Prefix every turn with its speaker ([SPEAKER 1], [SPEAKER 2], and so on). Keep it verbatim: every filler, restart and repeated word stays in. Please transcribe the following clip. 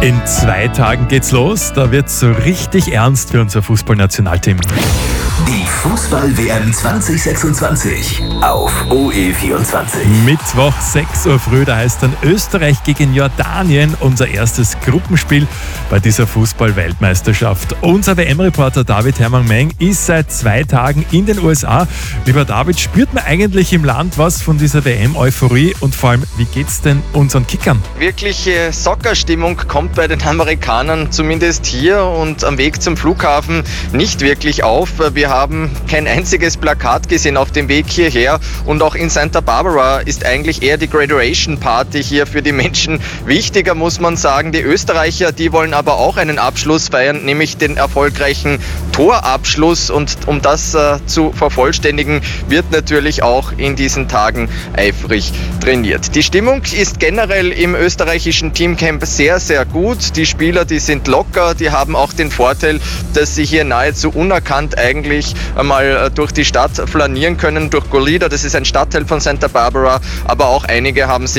[SPEAKER 1] In zwei Tagen geht's los. Da wird's so richtig ernst für unser Fußballnationalteam.
[SPEAKER 2] Die Fußball-W M zwanzig sechsundzwanzig auf O E vierundzwanzig.
[SPEAKER 1] Mittwoch sechs Uhr früh, da heißt dann Österreich gegen Jordanien, unser erstes Gruppenspiel bei dieser Fußball-Weltmeisterschaft. Unser W M-Reporter David Hermann-Meng ist seit zwei Tagen in den U S A. Lieber David, spürt man eigentlich im Land was von dieser W M-Euphorie und vor allem, wie geht's denn unseren Kickern?
[SPEAKER 3] Wirkliche Soccer-Stimmung kommt bei den Amerikanern zumindest hier und am Weg zum Flughafen nicht wirklich auf. Wir haben kein einziges Plakat gesehen auf dem Weg hierher und auch in Santa Barbara ist eigentlich eher die Graduation Party hier für die Menschen wichtiger, muss man sagen. Die Österreicher, die wollen aber auch einen Abschluss feiern, nämlich den erfolgreichen Torabschluss, und um das äh, zu vervollständigen, wird natürlich auch in diesen Tagen eifrig trainiert. Die Stimmung ist generell im österreichischen Teamcamp sehr, sehr gut. Die Spieler, die sind locker, die haben auch den Vorteil, dass sie hier nahezu unerkannt eigentlich einmal durch die Stadt flanieren können, durch Goleta, das ist ein Stadtteil von Santa Barbara, aber auch einige haben sich